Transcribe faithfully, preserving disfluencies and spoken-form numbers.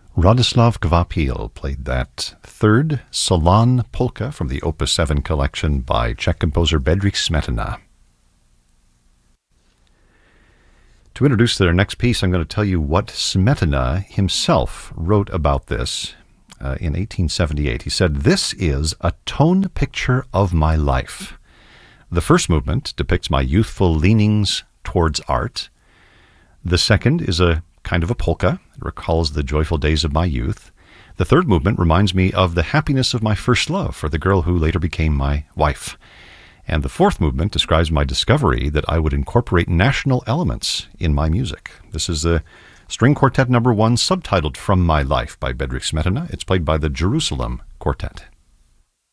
Radoslav Kvapil played that third Salon polka from the Opus seven collection by Czech composer Bedřich Smetana. To introduce their next piece, I'm going to tell you what Smetana himself wrote about this uh, in eighteen seventy-eight. He said, "This is a tone picture of my life. The first movement depicts my youthful leanings towards art. The second is a kind of a polka. It recalls the joyful days of my youth. The third movement reminds me of the happiness of my first love for the girl who later became my wife. And the fourth movement describes my discovery that I would incorporate national elements in my music." This is the string quartet number one, subtitled From My Life by Bedřich Smetana. It's played by the Jerusalem Quartet.